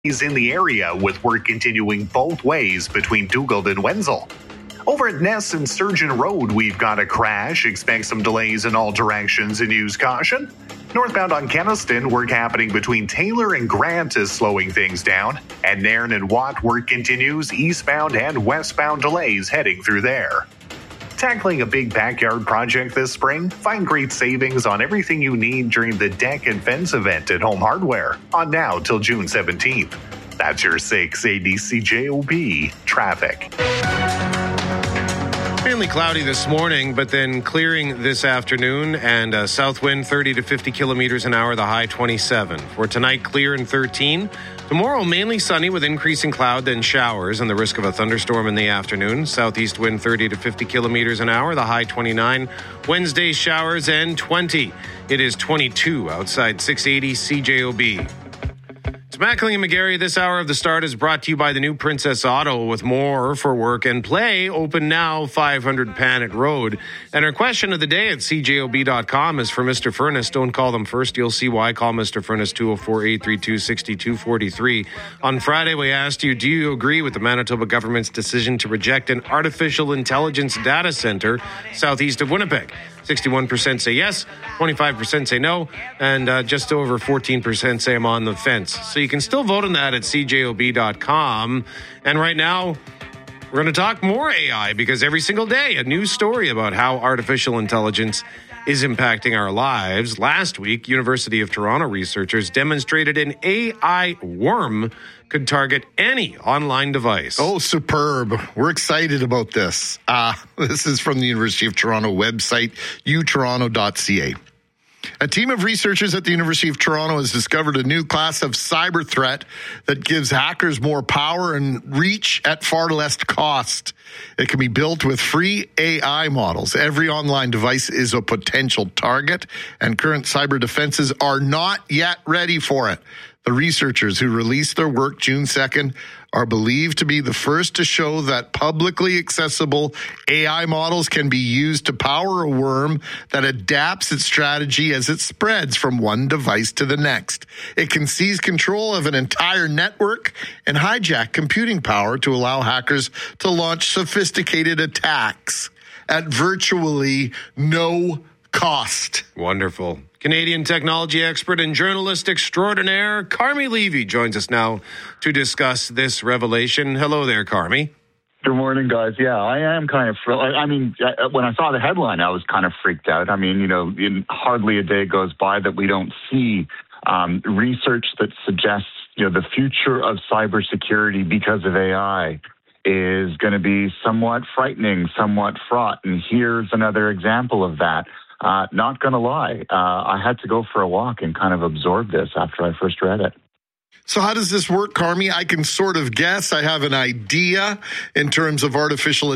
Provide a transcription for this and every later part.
He's in the area with work continuing both ways between Dugald and Wenzel. Over at Ness and Surgeon Road, we've got a crash. Expect some delays in all directions and use caution. Northbound on Kenaston, work happening between Taylor and Grant is slowing things down. At Nairn and Watt, work continues. Eastbound and westbound delays heading through there. Tackling a big backyard project this spring? Find great savings on everything you need during the Deck and Fence event at Home Hardware on now till June 17th. That's your 680 CJOB traffic. Mainly cloudy this morning, but then clearing this afternoon, and a south wind 30 to 50 kilometers an hour, the high 27. For tonight, clear and 13. Tomorrow, mainly sunny with increasing cloud, then showers and the risk of a thunderstorm in the afternoon. Southeast wind 30 to 50 kilometers an hour, the high 29. Wednesday, showers and 20. It is 22 outside 680 CJOB. It's Mackling and McGarry. This hour of The Start is brought to you by the new Princess Auto, with more for work and play. Open now, 500 Panet Road. And our question of the day at CJOB.com is for Mr. Furness. Don't call them first. You'll see why. Call Mr. Furness, 204-832-6243. On Friday, we asked you, do you agree with the Manitoba government's decision to reject an artificial intelligence data center southeast of Winnipeg? 61% say yes, 25% say no, and just over 14% say I'm on the fence. So you can still vote on that at CJOB.com. And right now, we're going to talk more AI, because every single day, a new story about how artificial intelligence is impacting our lives. Last week, University of Toronto researchers demonstrated an AI worm could target any online device. Oh, superb. We're excited about this. This is from the University of Toronto website, utoronto.ca. A team of researchers at the University of Toronto has discovered a new class of cyber threat that gives hackers more power and reach at far less cost. It can be built with free AI models. Every online device is a potential target, and current cyber defenses are not yet ready for it. The researchers who released their work June 2nd are believed to be the first to show that publicly accessible AI models can be used to power a worm that adapts its strategy as it spreads from one device to the next. It can seize control of an entire network and hijack computing power to allow hackers to launch sophisticated attacks at virtually no cost. Wonderful. Canadian technology expert and journalist extraordinaire Carmi Levy joins us now to discuss this revelation. Hello there, Carmi. Good morning, guys. Yeah, I am kind of, when I saw the headline, I was kind of freaked out. I mean, hardly a day goes by that we don't see research that suggests, the future of cybersecurity because of AI is going to be somewhat frightening, somewhat fraught. And here's another example of that. Not going to lie, I had to go for a walk and kind of absorb this after I first read it. So how does this work, Carmi? I can sort of guess. I have an idea in terms of artificial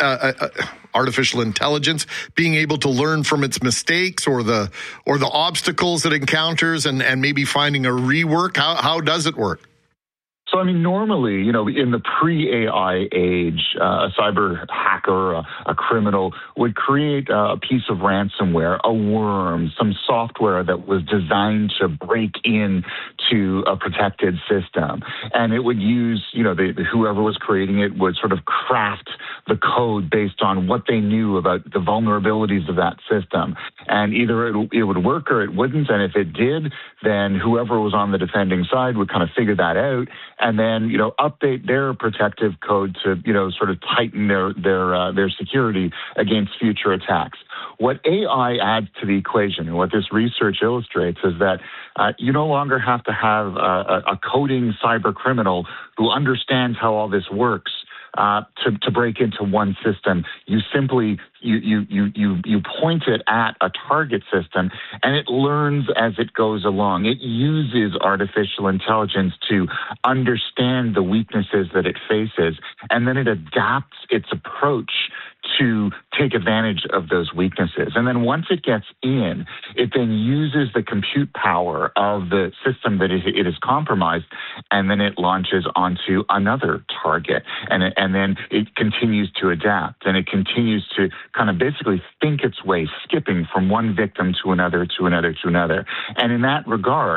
intelligence being able to learn from its mistakes or the obstacles it encounters and maybe finding a rework. How does it work? So, normally, in the pre-AI age, a cyber hacker, a criminal would create a piece of ransomware, a worm, some software that was designed to break in to a protected system. And it would use, whoever was creating it would sort of craft the code based on what they knew about the vulnerabilities of that system. And either it would work or it wouldn't. And if it did, then whoever was on the defending side would kind of figure that out and then, update their protective code to, sort of tighten their security against future attacks. What AI adds to the equation and what this research illustrates is that you no longer have to have a coding cyber criminal who understands how all this works to break into one system. You simply you point it at a target system, and it learns as it goes along. It uses artificial intelligence to understand the weaknesses that it faces, and then it adapts its approach to take advantage of those weaknesses. And then once it gets in, it then uses the compute power of the system that it is compromised, and then it launches onto another target. And then it continues to adapt, and it continues to kind of basically think its way, skipping from one victim to another, to another, to another. And in that regard,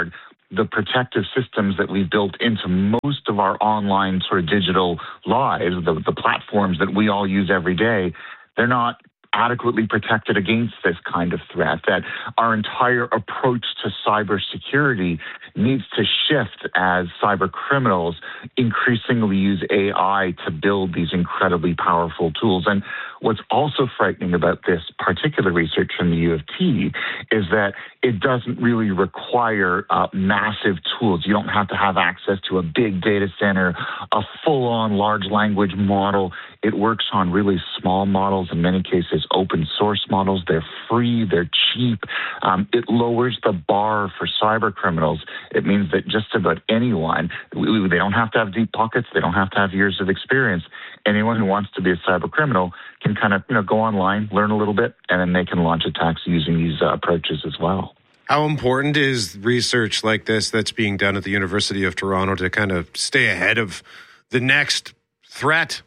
the protective systems that we've built into most of our online sort of digital lives, the platforms that we all use every day, they're not adequately protected against this kind of threat, that our entire approach to cybersecurity needs to shift as cyber criminals increasingly use AI to build these incredibly powerful tools. And what's also frightening about this particular research from the U of T is that it doesn't really require massive tools. You don't have to have access to a big data center, a full-on large language model. It works on really small models, in many cases open source models. They're free, they're cheap. It lowers the bar for cyber criminals. It means that just about anyone, they don't have to have deep pockets, they don't have to have years of experience. Anyone who wants to be a cyber criminal can kind of go online, learn a little bit, and then they can launch attacks using these approaches as well. How important is research like this that's being done at the University of Toronto to kind of stay ahead of the next threat?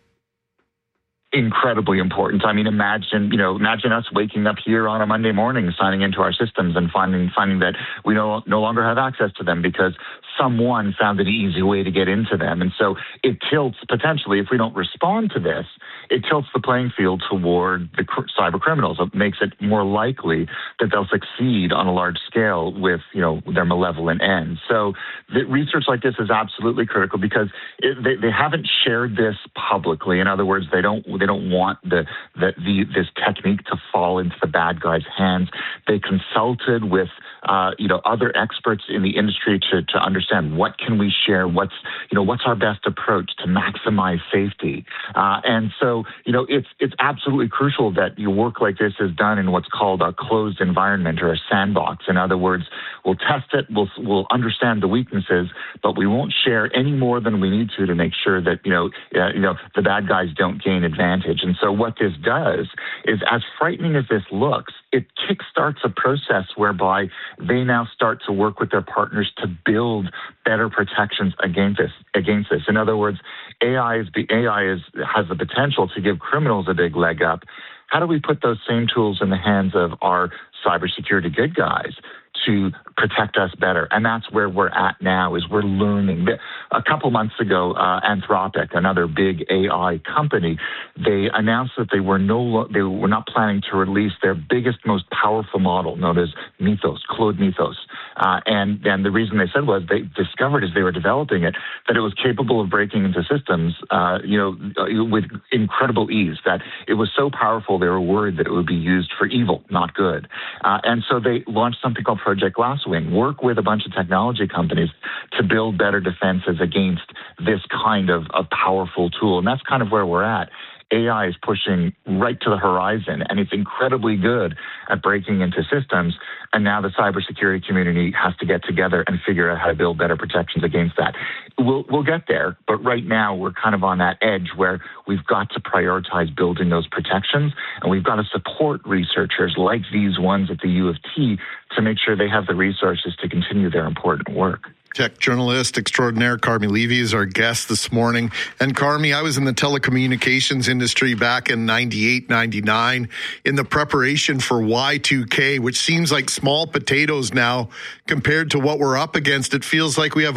Incredibly important. I mean, imagine us waking up here on a Monday morning, signing into our systems and finding that we no longer have access to them because someone found an easy way to get into them. And so it tilts, potentially, if we don't respond to this, it tilts the playing field toward the cyber criminals. It makes it more likely that they'll succeed on a large scale with, their malevolent ends. So the research like this is absolutely critical because they haven't shared this publicly. In other words, they don't want this technique to fall into the bad guys' hands. They consulted with other experts in the industry to understand what can we share, what's our best approach to maximize safety. And so, it's absolutely crucial that your work like this is done in what's called a closed environment or a sandbox. In other words, we'll test it, we'll understand the weaknesses, but we won't share any more than we need to make sure that, the bad guys don't gain advantage. And so what this does is, as frightening as this looks, it kickstarts a process whereby they now start to work with their partners to build better protections against this. In other words, AI has the potential to give criminals a big leg up. How do we put those same tools in the hands of our cybersecurity good guys to protect us better? And that's where we're at now, is we're learning. A couple months ago, Anthropic, another big AI company, they announced that they were not planning to release their biggest, most powerful model, known as Mythos, Claude Mythos. And the reason they said was they discovered as they were developing it that it was capable of breaking into systems, with incredible ease, that it was so powerful they were worried that it would be used for evil, not good. And so they launched something called Project Glasswing, work with a bunch of technology companies to build better defenses against this kind of powerful tool. And that's kind of where we're at. AI is pushing right to the horizon, and it's incredibly good at breaking into systems. And now the cybersecurity community has to get together and figure out how to build better protections against that. We'll get there, but right now we're kind of on that edge where we've got to prioritize building those protections, and we've got to support researchers like these ones at the U of T to make sure they have the resources to continue their important work. Tech journalist extraordinaire Carmi Levy is our guest this morning. And Carmi, I was in the telecommunications industry back in 98, 99 in the preparation for Y2K, which seems like small potatoes now compared to what we're up against. It feels like we have a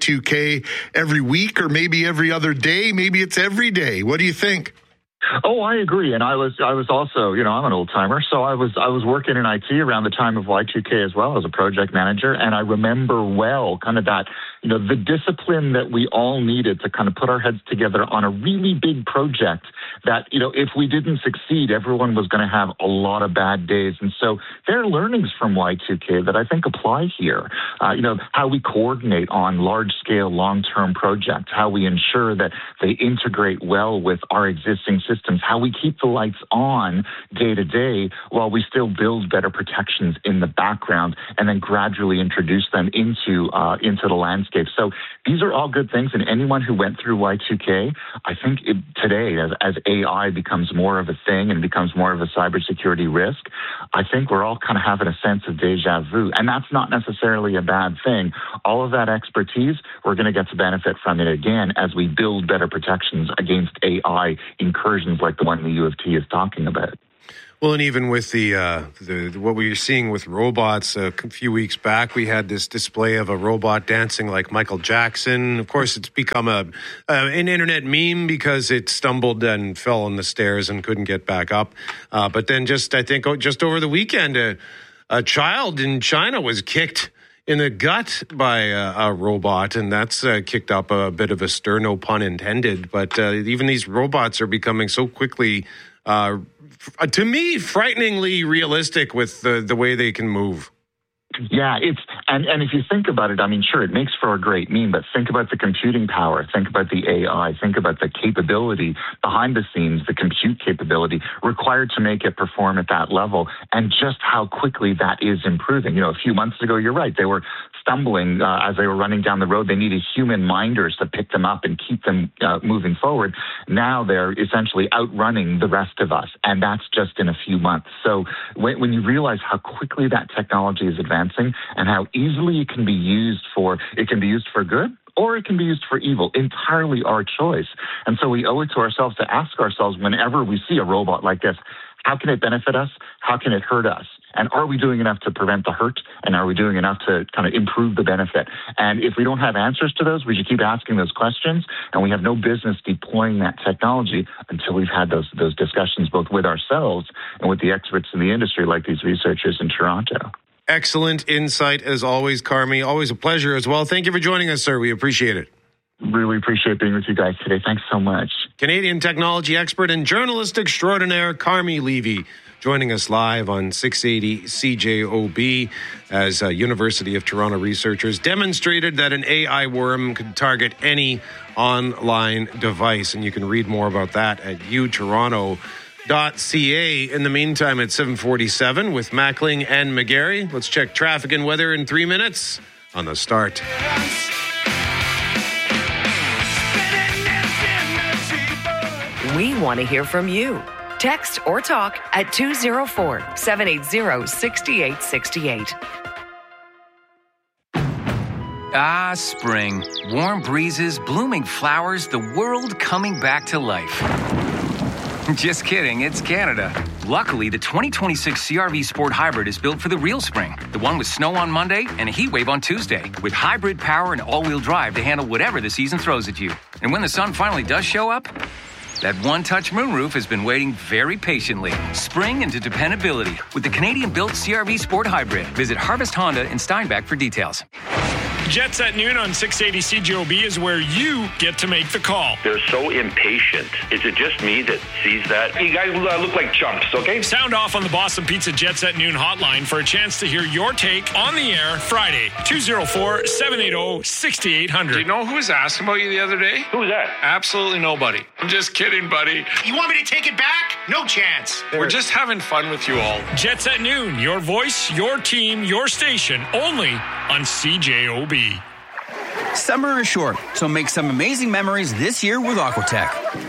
Y2K every week or maybe every other day. Maybe it's every day. What do you think? Oh, I agree. And I was also, I'm an old timer. So I was working in IT around the time of Y2K as well as a project manager. And I remember well kind of that, the discipline that we all needed to kind of put our heads together on a really big project that, if we didn't succeed, everyone was going to have a lot of bad days. And so there are learnings from Y2K that I think apply here. How we coordinate on large scale, long-term projects, how we ensure that they integrate well with our existing systems, how we keep the lights on day to day while we still build better protections in the background and then gradually introduce them into the landscape. So these are all good things. And anyone who went through Y2K, I think today, as AI becomes more of a thing and becomes more of a cybersecurity risk, I think we're all kind of having a sense of deja vu. And that's not necessarily a bad thing. All of that expertise, we're going to get to benefit from it again as we build better protections against AI incursions like the one the U of T is talking about. Well, and even with the what we were seeing with robots a few weeks back, we had this display of a robot dancing like Michael Jackson. Of course, it's become an internet meme because it stumbled and fell on the stairs and couldn't get back up. But then I think just over the weekend, a child in China was kicked in the gut by a robot, and that's kicked up a bit of a stir, no pun intended. But even these robots are becoming so quickly, to me, frighteningly realistic with the way they can move. Yeah, and if you think about it, I mean, sure, it makes for a great meme, but think about the computing power, think about the AI, think about the capability behind the scenes, the compute capability required to make it perform at that level, and just how quickly that is improving. A few months ago, you're right, they were stumbling as they were running down the road. They needed human minders to pick them up and keep them moving forward. Now they're essentially outrunning the rest of us, and that's just in a few months. So when you realize how quickly that technology is advancing and how easily it can be used for good, or it can be used for evil, entirely our choice. And so we owe it to ourselves to ask ourselves whenever we see a robot like this, how can it benefit us? How can it hurt us? And are we doing enough to prevent the hurt? And are we doing enough to kind of improve the benefit? And if we don't have answers to those, we should keep asking those questions. And we have no business deploying that technology until we've had those discussions both with ourselves and with the experts in the industry, like these researchers in Toronto. Excellent insight as always, Carmi. Always a pleasure as well. Thank you for joining us, sir. We appreciate it. Really appreciate being with you guys today. Thanks so much. Canadian technology expert and journalist extraordinaire Carmi Levy joining us live on 680 CJOB as University of Toronto researchers demonstrated that an AI worm could target any online device. And you can read more about that at utoronto.ca. In the meantime, at 7:47 with Mackling and McGarry. Let's check traffic and weather in 3 minutes on The Start. We want to hear from you. Text or talk at 204-780-6868. Ah, spring. Warm breezes, blooming flowers, the world coming back to life. Just kidding, it's Canada. Luckily, the 2026 CR-V Sport Hybrid is built for the real spring. The one with snow on Monday and a heat wave on Tuesday. With hybrid power and all-wheel drive to handle whatever the season throws at you. And when the sun finally does show up, that one-touch moonroof has been waiting very patiently. Spring into dependability with the Canadian-built CR-V Sport Hybrid. Visit Harvest Honda in Steinbach for details. Jets at noon on 680 CJOB is where you get to make the call. They're so impatient. Is it just me that sees that? You guys look like chumps, okay? Sound off on the Boston Pizza Jets at noon hotline for a chance to hear your take on the air Friday, 204-780-6800. Do you know who was asking about you the other day? Who was that? Absolutely nobody. I'm just kidding, buddy. You want me to take it back? No chance. We're just having fun with you all. Jets at noon, your voice, your team, your station, only on CJOB. Summer is short, so make some amazing memories this year with Aquatech.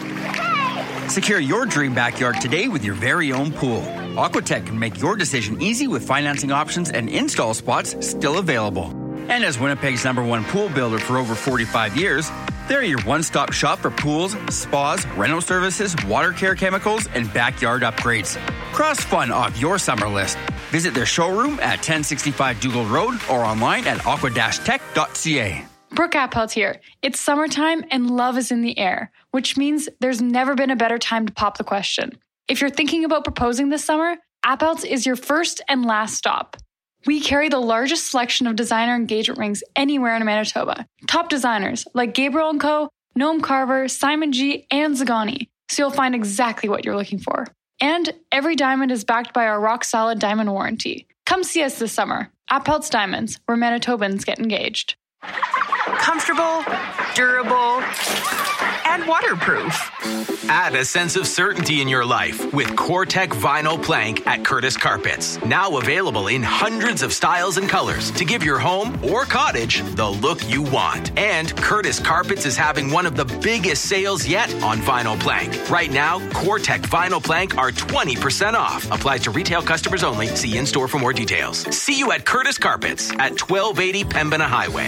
Secure your dream backyard today with your very own pool. Aquatech can make your decision easy with financing options and install spots still available. And as Winnipeg's #1 pool builder for over 45 years, they're your one-stop shop for pools, spas, rental services, water care chemicals, and backyard upgrades. Cross fun off your summer list. Visit their showroom at 1065 Dougal Road or online at aqua-tech.ca. Brooke Appelt here. It's summertime and love is in the air, which means there's never been a better time to pop the question. If you're thinking about proposing this summer, Appelt's is your first and last stop. We carry the largest selection of designer engagement rings anywhere in Manitoba. Top designers like Gabriel & Co., Noam Carver, Simon G., and Zagani. So you'll find exactly what you're looking for. And every diamond is backed by our rock-solid diamond warranty. Come see us this summer. Appelt's Diamonds, where Manitobans get engaged. Comfortable, durable, and waterproof. Add a sense of certainty in your life with CoreTech Vinyl Plank at Curtis Carpets. Now available in hundreds of styles and colors to give your home or cottage the look you want. And Curtis Carpets is having one of the biggest sales yet on vinyl plank. Right now, CoreTech Vinyl Plank are 20% off. Applies to retail customers only. See in-store for more details. See you at Curtis Carpets at 1280 Pembina Highway.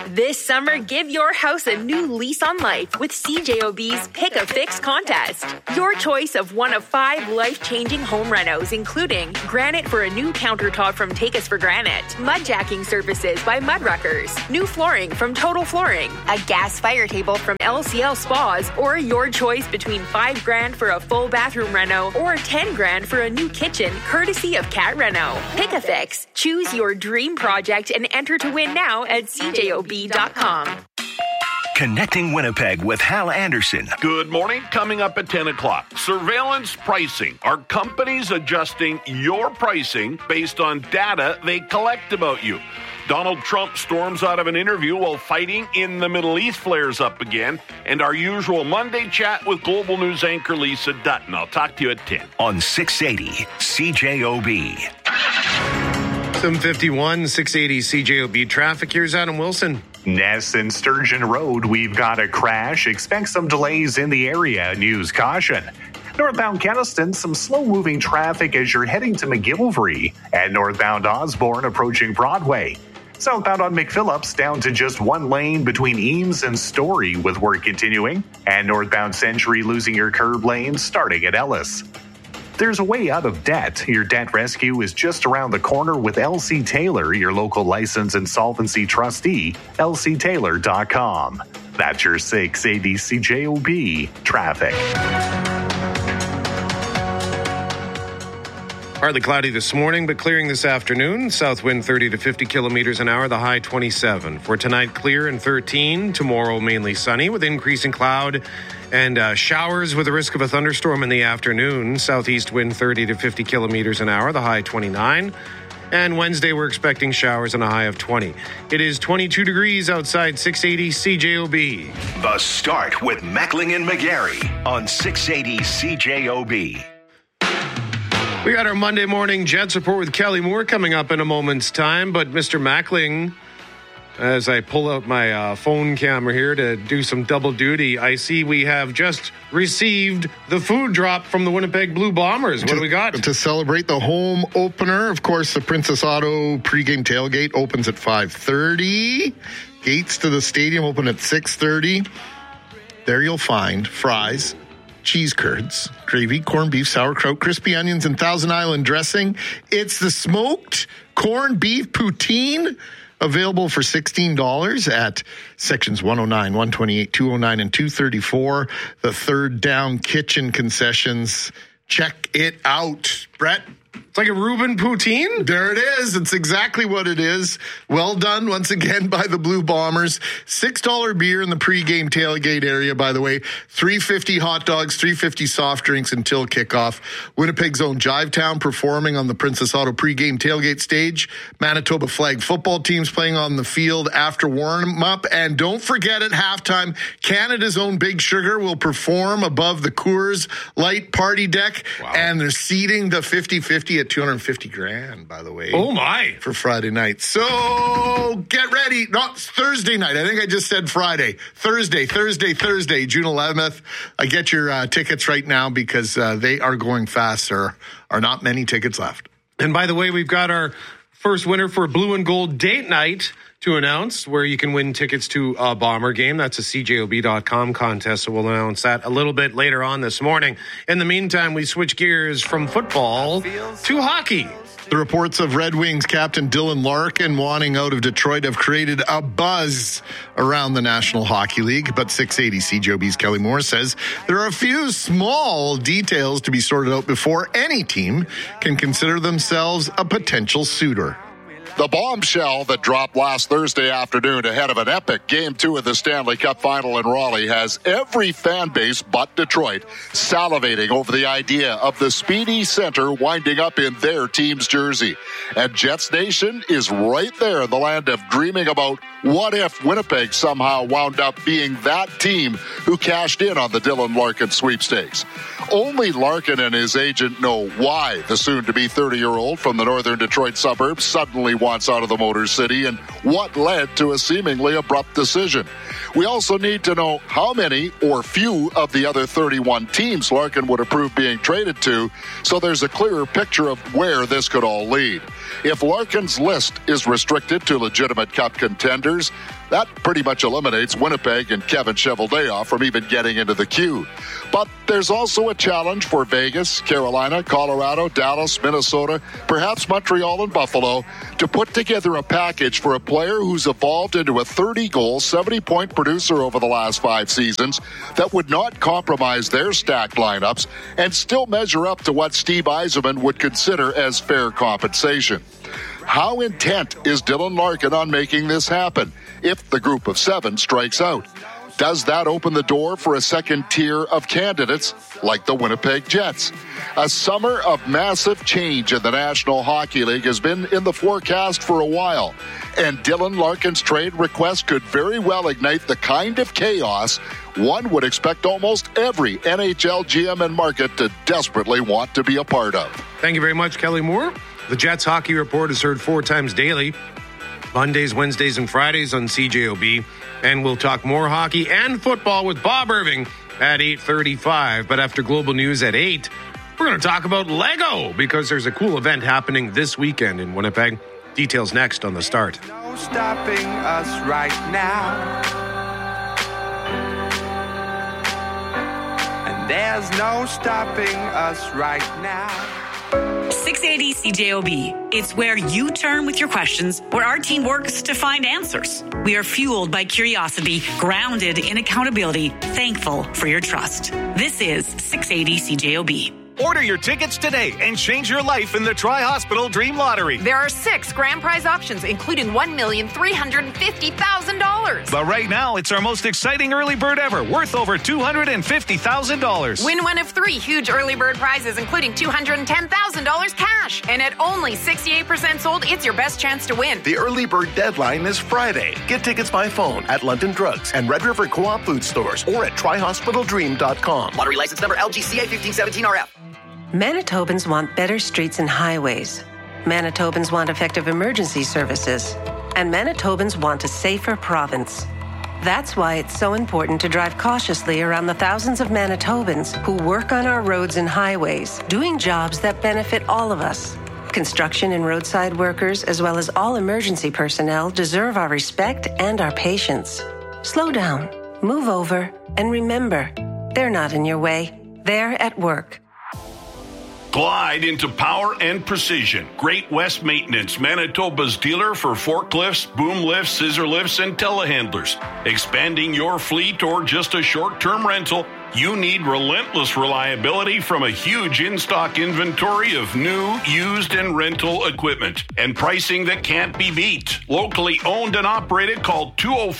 This summer, give your house a new lease on life with CJOB's Pick a Fix contest. Your choice of one of 5 life-changing home renos, including granite for a new countertop from Take Us for Granite, mud jacking services by Mudruckers, new flooring from Total Flooring, a gas fire table from LCL Spas, or your choice between $5,000 for a full bathroom reno or $10,000 for a new kitchen, courtesy of Cat Reno. Pick a Fix. Choose your dream project and enter to win now at CJOB.com. Connecting Winnipeg with Hal Anderson. Good morning. Coming up at 10 o'clock. Surveillance pricing. Are companies adjusting your pricing based on data they collect about you? Donald Trump storms out of an interview while fighting in the Middle East flares up again. And our usual Monday chat with Global News anchor Lisa Dutton. I'll talk to you at 10. On 680 CJOB. 751, 680 CJOB traffic. Here's Adam Wilson. Ness and Sturgeon Road, we've got a crash. Expect some delays in the area. News caution. Northbound Keniston, some slow-moving traffic as you're heading to McGillivray. And northbound Osborne approaching Broadway. Southbound on McPhillips down to just one lane between Eames and Story with work continuing. And northbound Century losing your curb lane starting at Ellis. There's a way out of debt. Your debt rescue is just around the corner with LC Taylor, your local license insolvency trustee, lctaylor.com. That's your 680 CJOB traffic. Partly cloudy this morning, but clearing this afternoon. South wind 30 to 50 kilometers an hour, the high 27. For tonight, clear and 13. Tomorrow, mainly sunny with increasing cloud and showers with a risk of a thunderstorm in the afternoon. Southeast wind 30 to 50 kilometers an hour, the high 29. And Wednesday, we're expecting showers and a high of 20. It is 22 degrees outside 680 CJOB. The Start with Mackling and McGarry on 680 CJOB. We got our Monday morning Jets report with Kelly Moore coming up in a moment's time. But Mr. Mackling, as I pull out my phone camera here to do some double duty, I see we have just received the food drop from the Winnipeg Blue Bombers. What do we got? To celebrate the home opener, of course, the Princess Auto pregame tailgate opens at 5:30. Gates to the stadium open at 6:30. There you'll find fries, cheese curds, gravy, corned beef, sauerkraut, crispy onions, and Thousand Island dressing. It's the smoked corned beef poutine, available for $16 at sections 109, 128, 209, and 234. The Third Down Kitchen concessions. Check it out. Brett? It's like a Reuben poutine? There it is. It's exactly what it is. Well done once again by the Blue Bombers. $6 beer in the pregame tailgate area, by the way. $3.50 hot dogs, $3.50 soft drinks until kickoff. Winnipeg's own Jivetown performing on the Princess Auto pregame tailgate stage. Manitoba flag football teams playing on the field after warm-up. And don't forget at halftime, Canada's own Big Sugar will perform above the Coors Light party deck. Wow. And they're seating the 50-50 at $250,000, by the way. Oh, my. For Friday night. So get ready. Not Thursday night. I think I just said Friday. Thursday, June 11th. I get your tickets right now because they are going fast. There are not many tickets left. And by the way, we've got our first winner for Blue and Gold Date Night to announce, where you can win tickets to a Bomber game. That's a CJOB.com contest, so we'll announce that a little bit later on this morning. In the meantime, we switch gears from football to hockey. The reports of Red Wings captain Dylan Larkin wanting out of Detroit have created a buzz around the National Hockey League. But 680 CJOB's Kelly Moore says there are a few small details to be sorted out before any team can consider themselves a potential suitor. The bombshell that dropped last Thursday afternoon ahead of an epic Game 2 of the Stanley Cup Final in Raleigh has every fan base but Detroit salivating over the idea of the speedy center winding up in their team's jersey. And Jets Nation is right there in the land of dreaming about what if Winnipeg somehow wound up being that team who cashed in on the Dylan Larkin sweepstakes. Only Larkin and his agent know why the soon-to-be 30-year-old from the northern Detroit suburbs suddenly wants out of the Motor City and what led to a seemingly abrupt decision. We also need to know how many or few of the other 31 teams Larkin would approve being traded to, so there's a clearer picture of where this could all lead. If Larkin's list is restricted to legitimate cup contenders, That pretty much eliminates Winnipeg and Kevin Cheveldayoff from even getting into the queue. But there's also a challenge for Vegas, Carolina, Colorado, Dallas, Minnesota, perhaps Montreal and Buffalo to put together a package for a player who's evolved into a 30-goal, 70-point producer over the last 5 seasons that would not compromise their stacked lineups and still measure up to what Steve Yzerman would consider as fair compensation. How intent is Dylan Larkin on making this happen if the group of 7 strikes out? Does that open the door for a second tier of candidates like the Winnipeg Jets? A summer of massive change in the National Hockey League has been in the forecast for a while, and Dylan Larkin's trade request could very well ignite the kind of chaos one would expect almost every NHL GM and market to desperately want to be a part of. Thank you very much, Kelly Moore. The Jets Hockey Report is heard 4 times daily, Mondays, Wednesdays, and Fridays on CJOB. And we'll talk more hockey and football with Bob Irving at 8:35. But after Global News at 8, we're going to talk about Lego because there's a cool event happening this weekend in Winnipeg. Details next on The Start. No stopping us right now. And there's no stopping us right now. 680 CJOB. It's where you turn with your questions, where our team works to find answers. We are fueled by curiosity, grounded in accountability, thankful for your trust. This is 680 CJOB. Order your tickets today and change your life in the Tri-Hospital Dream Lottery. There are 6 grand prize options, including $1,350,000. But right now, it's our most exciting early bird ever, worth over $250,000. Win one of 3 huge early bird prizes, including $210,000 cash. And at only 68% sold, it's your best chance to win. The early bird deadline is Friday. Get tickets by phone at London Drugs and Red River Co-op food stores or at TriHospitalDream.com. Lottery license number LGCA 1517RF. Manitobans want better streets and highways. Manitobans want effective emergency services. And Manitobans want a safer province. That's why it's so important to drive cautiously around the thousands of Manitobans who work on our roads and highways, doing jobs that benefit all of us. Construction and roadside workers, as well as all emergency personnel, deserve our respect and our patience. Slow down, move over, and remember, they're not in your way. They're at work. Glide into power and precision. Great West Maintenance, Manitoba's dealer for forklifts, boom lifts, scissor lifts, and telehandlers. Expanding your fleet or just a short-term rental, you need relentless reliability from a huge in-stock inventory of new, used, and rental equipment. And pricing that can't be beat. Locally owned and operated, call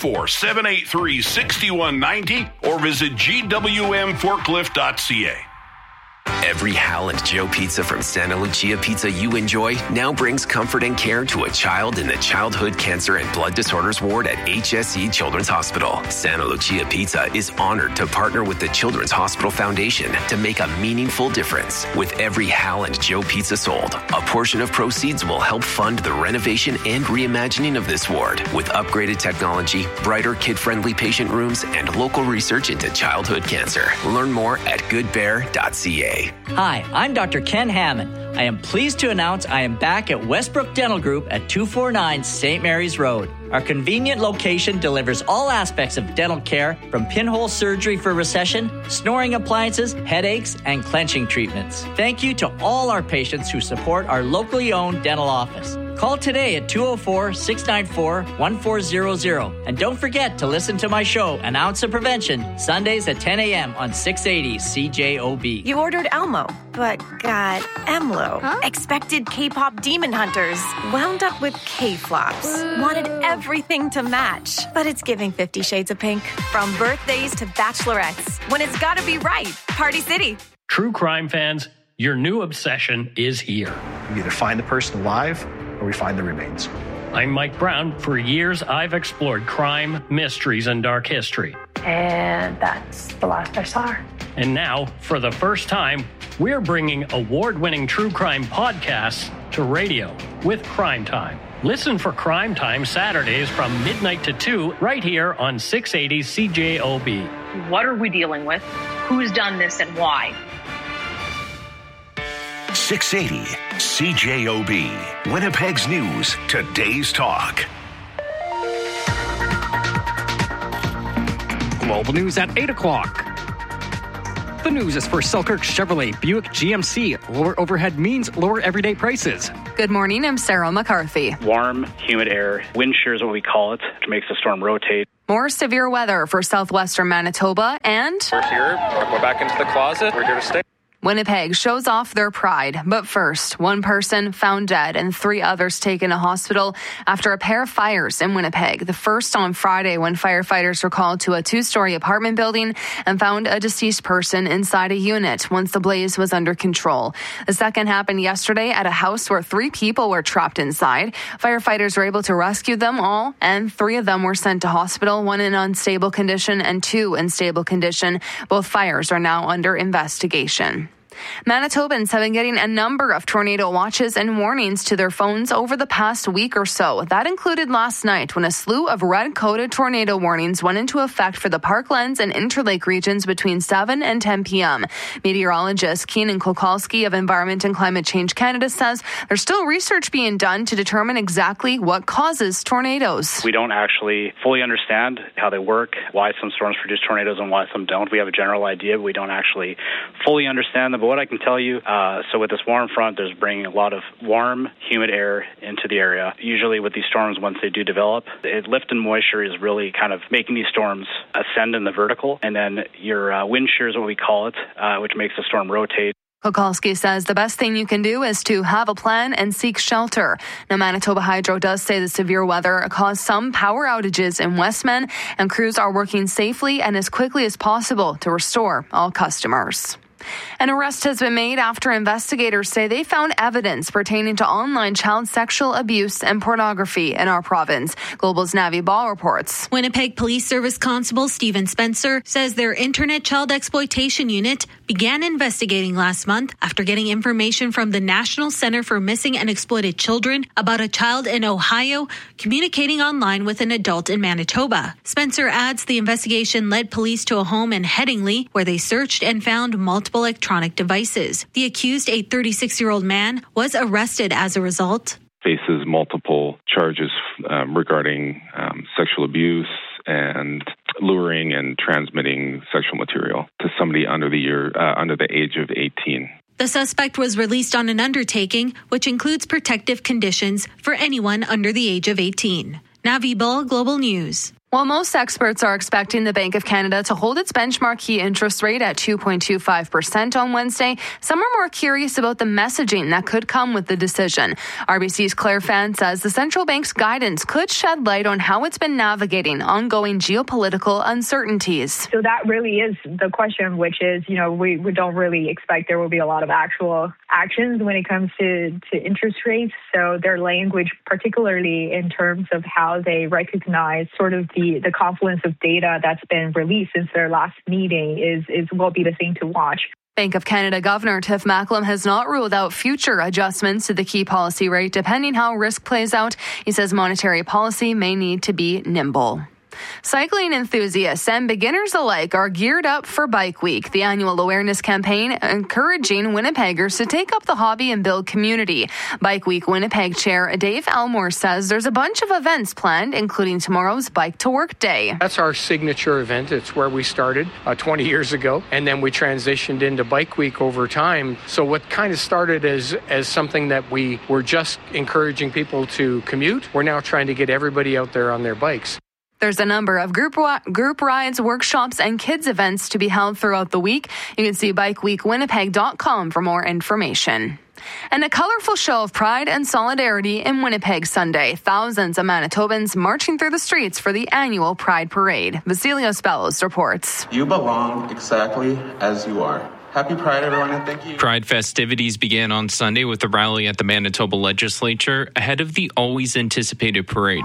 204-783-6190 or visit gwmforklift.ca. Every Howland Joe Pizza from Santa Lucia Pizza you enjoy now brings comfort and care to a child in the Childhood Cancer and Blood Disorders Ward at HSE Children's Hospital. Santa Lucia Pizza is honored to partner with the Children's Hospital Foundation to make a meaningful difference. With every Howland Joe Pizza sold, a portion of proceeds will help fund the renovation and reimagining of this ward with upgraded technology, brighter kid-friendly patient rooms, and local research into childhood cancer. Learn more at goodbear.ca. Hi, I'm Dr. Ken Hammond. I am pleased to announce I am back at Westbrook Dental Group at 249 St. Mary's Road. Our convenient location delivers all aspects of dental care, from pinhole surgery for recession, snoring appliances, headaches, and clenching treatments. Thank you to all our patients who support our locally owned dental office. Call today at 204-694-1400. And don't forget to listen to my show, An Ounce of Prevention, Sundays at 10 a.m. on 680 CJOB. You ordered Elmo, but got Emlo. Huh? Expected K-pop demon hunters. Wound up with K-flops. Wanted everything to match. But it's giving 50 Shades of Pink. From birthdays to bachelorettes. When it's gotta be right. Party City. True crime fans, your new obsession is here. We either find the person alive or we find the remains. I'm Mike Brown. For years, I've explored crime, mysteries, and dark history. And that's the last I saw her. And now, for the first time, we're bringing award-winning true crime podcasts to radio with Crime Time. Listen for Crime Time Saturdays from midnight to 2 right here on 680 CJOB. What are we dealing with? Who's done this and why? 680 CJOB, Winnipeg's news, today's talk. Global News at 8 o'clock. The news is for Selkirk Chevrolet Buick GMC. Lower overhead means lower everyday prices. Good morning, I'm Sarah McCarthy. Warm, humid air, wind shear is what we call it, which makes the storm rotate. More severe weather for southwestern Manitoba and... We're here. We're back into the closet. We're here to stay. Winnipeg shows off their pride. But first, one person found dead and 3 others taken to hospital after a pair of fires in Winnipeg. The first on Friday when firefighters were called to a 2-story apartment building and found a deceased person inside a unit once the blaze was under control. The second happened yesterday at a house where 3 people were trapped inside. Firefighters were able to rescue them all, and 3 of them were sent to hospital, 1 in unstable condition and 2 in stable condition. Both fires are now under investigation. Manitobans have been getting a number of tornado watches and warnings to their phones over the past week or so. That included last night when a slew of red-coded tornado warnings went into effect for the Parklands and Interlake regions between 7 and 10 p.m. Meteorologist Keenan Kokolski of Environment and Climate Change Canada says there's still research being done to determine exactly what causes tornadoes. We don't actually fully understand how they work, why some storms produce tornadoes and why some don't. We have a general idea, but we don't actually fully understand them. But what I can tell you, so with this warm front, there's bringing a lot of warm, humid air into the area. Usually with these storms, once they do develop, the lift in moisture is really kind of making these storms ascend in the vertical. And then your wind shear is what we call it, which makes the storm rotate. Kokolski says the best thing you can do is to have a plan and seek shelter. Now, Manitoba Hydro does say the severe weather caused some power outages in Westman, and crews are working safely and as quickly as possible to restore all customers. An arrest has been made after investigators say they found evidence pertaining to online child sexual abuse and pornography in our province. Global's Navi Ball reports. Winnipeg Police Service Constable Stephen Spencer says their Internet Child Exploitation Unit began investigating last month after getting information from the National Center for Missing and Exploited Children about a child in Ohio communicating online with an adult in Manitoba. Spencer adds the investigation led police to a home in Headingley where they searched and found multiple electronic devices. The accused, a 36-year-old man, was arrested as a result. Faces multiple charges regarding sexual abuse and luring and transmitting sexual material to somebody under the age of 18. The suspect was released on an undertaking, which includes protective conditions for anyone under the age of 18. Navi Ball, Global News. While most experts are expecting the Bank of Canada to hold its benchmark key interest rate at 2.25% on Wednesday, some are more curious about the messaging that could come with the decision. RBC's Claire Fan says the central bank's guidance could shed light on how it's been navigating ongoing geopolitical uncertainties. So that really is the question, which is, we don't really expect there will be a lot of actual actions when it comes to interest rates. So their language, particularly in terms of how they recognize sort of the confluence of data that's been released since their last meeting will be the thing to watch. Bank of Canada Governor Tiff Macklem has not ruled out future adjustments to the key policy rate depending how risk plays out. He says monetary policy may need to be nimble. Cycling enthusiasts and beginners alike are geared up for Bike Week, the annual awareness campaign encouraging Winnipeggers to take up the hobby and build community. Bike Week Winnipeg Chair Dave Elmore says there's a bunch of events planned, including tomorrow's Bike to Work Day. That's our signature event. It's where we started 20 years ago, and then we transitioned into Bike Week over time. So what kind of started as something that we were just encouraging people to commute, we're now trying to get everybody out there on their bikes. There's a number of group rides, workshops, and kids events to be held throughout the week. You can see bikeweekwinnipeg.com for more information. And a colorful show of pride and solidarity in Winnipeg Sunday. Thousands of Manitobans marching through the streets for the annual Pride Parade. Vasilios Bellos reports. You belong exactly as you are. Happy Pride, everyone, and thank you. Pride festivities began on Sunday with a rally at the Manitoba Legislature ahead of the always anticipated parade.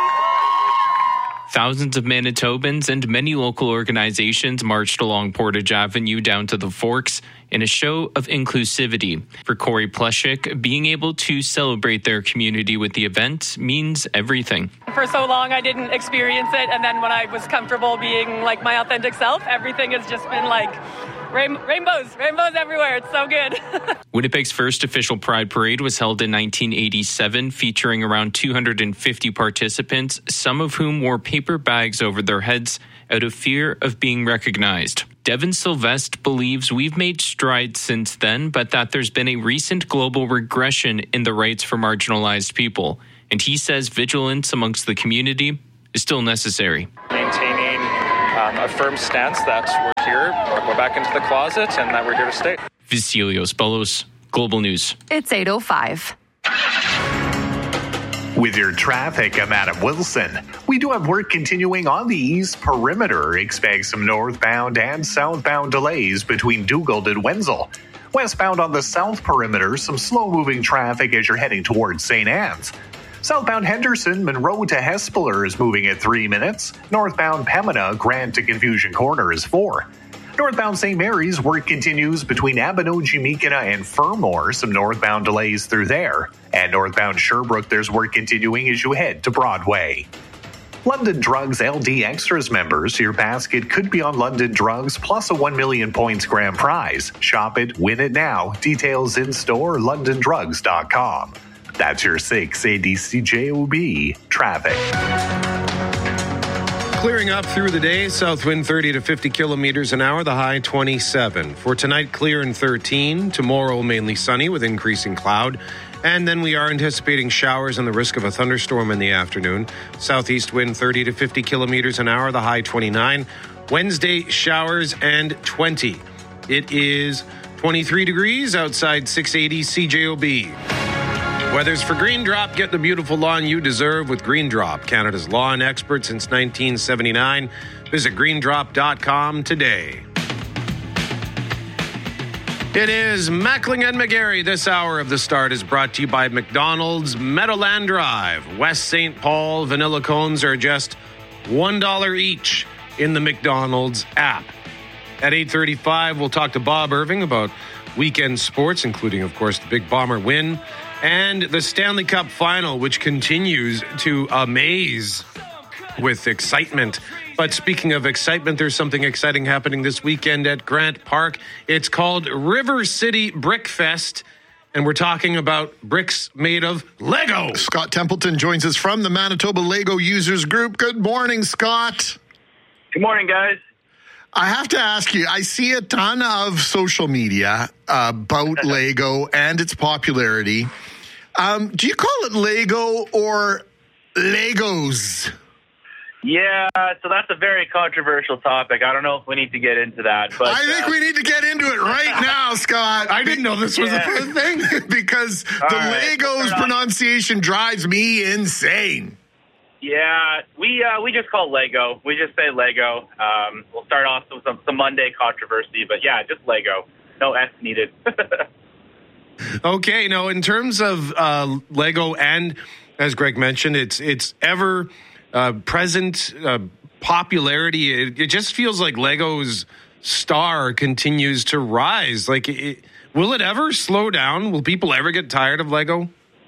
Thousands of Manitobans and many local organizations marched along Portage Avenue down to the Forks in a show of inclusivity. For Corey Plushik, being able to celebrate their community with the event means everything. For so long, I didn't experience it, and then when I was comfortable being like my authentic self, everything has just been like rainbows everywhere. It's so good. Winnipeg's first official Pride Parade was held in 1987, featuring around 250 participants, some of whom wore paper bags over their heads out of fear of being recognized. Devin Sylvestre believes we've made strides since then, but that there's been a recent global regression in the rights for marginalized people. And he says vigilance amongst the community is still necessary. Maintaining a firm stance that we're here, we're back into the closet, and that we're here to stay. Vasilios Bolos, Global News. It's 8:05. With your traffic, I'm Adam Wilson. We do have work continuing on the east perimeter. Expect some northbound and southbound delays between Dugald and Wenzel. Westbound on the south perimeter, some slow-moving traffic as you're heading towards St. Anne's. Southbound Henderson, Monroe to Hespeler is moving at 3 minutes. Northbound Pembina, Grant to Confusion Corner is 4. Northbound St. Mary's, work continues between Abinogi, Meekina, and Fermor. Some northbound delays through there. And northbound Sherbrooke, there's work continuing as you head to Broadway. London Drugs LD Extras members, your basket could be on London Drugs plus a 1 million points grand prize. Shop it, win it now. Details in store, londondrugs.com. That's your 6 ADCJOB traffic. Clearing up through the day, south wind 30 to 50 kilometers an hour, the high 27. For tonight, clear and 13. Tomorrow, mainly sunny with increasing cloud. And then we are anticipating showers and the risk of a thunderstorm in the afternoon. Southeast wind 30 to 50 kilometers an hour, the high 29. Wednesday, showers and 20. It is 23 degrees outside 680 CJOB. Weather's for Green Drop. Get the beautiful lawn you deserve with Green Drop, Canada's lawn expert since 1979. Visit greendrop.com today. It is Mackling and McGarry. This hour of The Start is brought to you by McDonald's Meadowland Drive. West St. Paul vanilla cones are just $1 each in the McDonald's app. At 8:35, we'll talk to Bob Irving about weekend sports, including, of course, the big Bomber win and the Stanley Cup final, which continues to amaze with excitement. But speaking of excitement, there's something exciting happening this weekend at Grant Park. It's called River City Brick Fest, and we're talking about bricks made of Lego. Scott Templeton joins us from the Manitoba Lego Users Group. Good morning, Scott. Good morning, guys. I have to ask you, I see a ton of social media about Lego and its popularity. Do you call it Lego or Legos? Yeah, so that's a very controversial topic. I don't know if we need to get into that. But I think we need to get into it right now, Scott. I didn't know this was a thing. Because the Legos pronunciation drives me insane. Yeah, we just call Lego. We just say Lego. We'll start off with some Monday controversy, but yeah, just Lego. No S needed. Okay, now in terms of Lego and, as Greg mentioned, it's ever present popularity. It just feels like Lego's star continues to rise. Like, will it ever slow down? Will people ever get tired of Lego?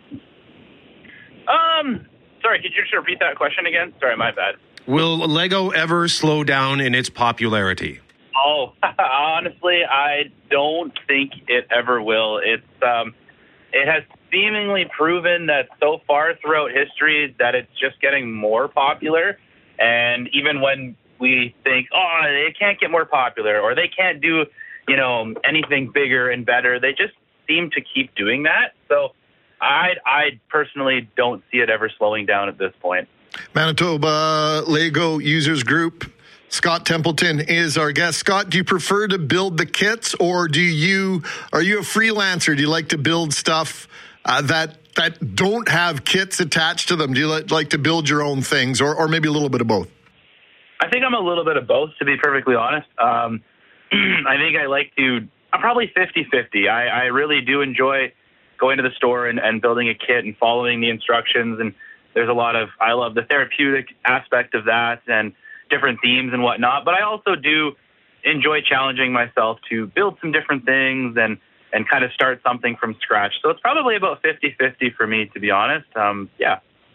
Sorry, could you just repeat that question again? Sorry, my bad. Will Lego ever slow down in its popularity? Oh, honestly, I don't think it ever will. It has seemingly proven that so far throughout history that it's just getting more popular. And even when we think, oh, it can't get more popular or they can't do, anything bigger and better, they just seem to keep doing that. So I personally don't see it ever slowing down at this point. Manitoba Lego Users Group. Scott Templeton is our guest. Scott, do you prefer to build the kits, or are you a freelancer? Do you like to build stuff that don't have kits attached to them? Do you like to build your own things, or maybe a little bit of both? I think I'm a little bit of both, to be perfectly honest. I think I'm probably 50-50. I really do enjoy going to the store and building a kit and following the instructions. And there's I love the therapeutic aspect of that and different themes and whatnot. But I also do enjoy challenging myself to build some different things and kind of start something from scratch. So it's probably about 50-50 for me, to be honest. Yeah.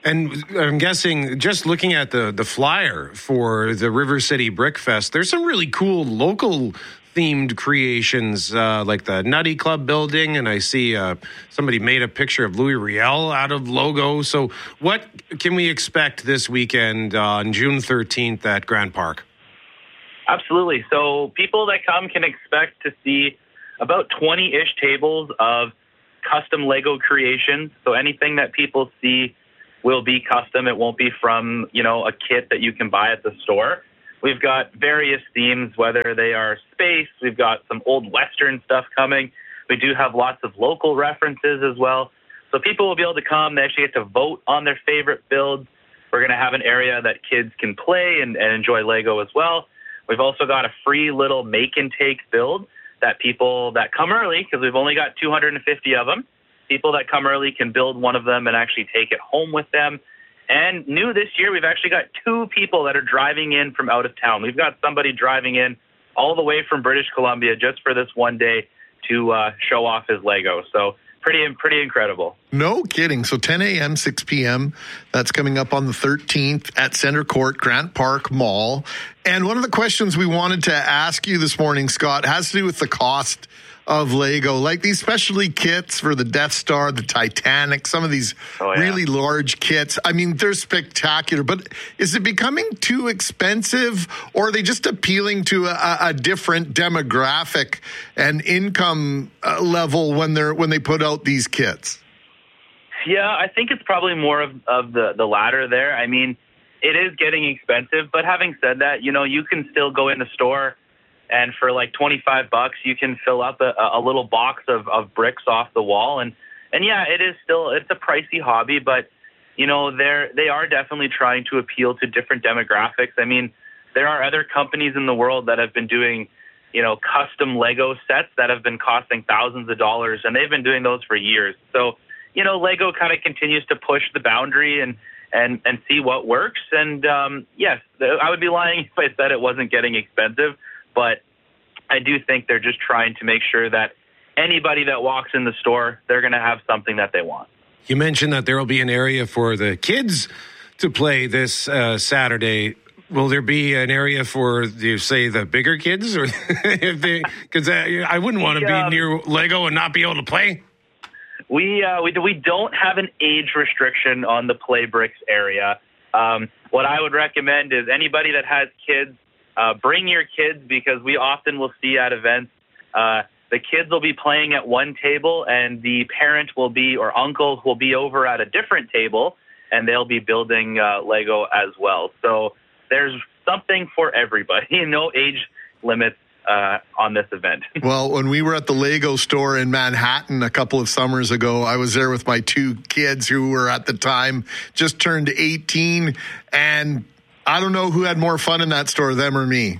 And I'm guessing, just looking at the flyer for the River City Brickfest, there's some really cool local themed creations, like the Nutty Club building, and I see somebody made a picture of Louis Riel out of logo. So what can we expect this weekend on June 13th at Grant Park? Absolutely. So people that come can expect to see about 20-ish tables of custom Lego creations. So anything that people see will be custom. It won't be from, a kit that you can buy at the store. We've got various themes, whether they are space. We've got some old Western stuff coming. We do have lots of local references as well. So people will be able to come. They actually get to vote on their favorite builds. We're going to have an area that kids can play and enjoy Lego as well. We've also got a free little make and take build that people that come early, because we've only got 250 of them, people that come early can build one of them and actually take it home with them. And new this year, we've actually got 2 people that are driving in from out of town. We've got somebody driving in all the way from British Columbia just for this one day to show off his Lego. So pretty incredible. No kidding. So 10 a.m., 6 p.m., that's coming up on the 13th at Center Court, Grant Park Mall. And one of the questions we wanted to ask you this morning, Scott, has to do with the cost of Lego, like these specialty kits for the Death Star, the Titanic, some of these really large kits. I mean, they're spectacular, but is it becoming too expensive, or are they just appealing to a different demographic and income level when they put out these kits? Yeah, I think it's probably more of the latter there. I mean, it is getting expensive, but having said that, you can still go in the store and for like $25, you can fill up a little box of bricks off the wall. And yeah, it's a pricey hobby, but they are definitely trying to appeal to different demographics. I mean, there are other companies in the world that have been doing, custom Lego sets that have been costing thousands of dollars, and they've been doing those for years. So, Lego kind of continues to push the boundary and see what works. And yes, I would be lying if I said it wasn't getting expensive. But I do think they're just trying to make sure that anybody that walks in the store, they're going to have something that they want. You mentioned that there will be an area for the kids to play this Saturday. Will there be an area for, the bigger kids? Or because I wouldn't want to be near Lego and not be able to play. We don't have an age restriction on the Play Bricks area. What I would recommend is anybody that has kids, bring your kids, because we often will see at events, the kids will be playing at one table and the parent or uncles will be over at a different table, and they'll be building Lego as well. So there's something for everybody. No age limits on this event. Well, when we were at the Lego store in Manhattan a couple of summers ago, I was there with my 2 kids who were at the time just turned 18, and I don't know who had more fun in that store, them or me.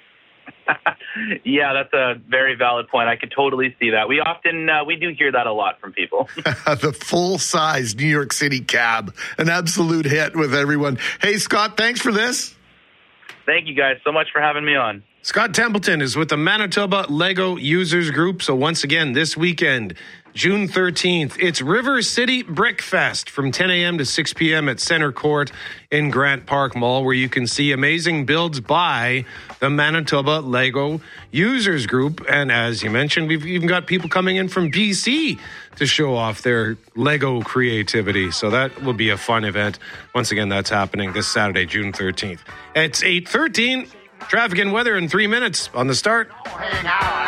Yeah, that's a very valid point. I could totally see that. We often, we do hear that a lot from people. The full-size New York City cab, an absolute hit with everyone. Hey, Scott, thanks for this. Thank you guys so much for having me on. Scott Templeton is with the Manitoba Lego Users Group. So once again, this weekend, June 13th, it's River City Brickfest from 10 a.m. to 6 p.m. at Center Court in Grant Park Mall, where you can see amazing builds by the Manitoba Lego Users Group. And as you mentioned, we've even got people coming in from BC to show off their Lego creativity. So that will be a fun event. Once again, that's happening this Saturday, June 13th. It's 8:13. Traffic and weather in 3 minutes on The Start.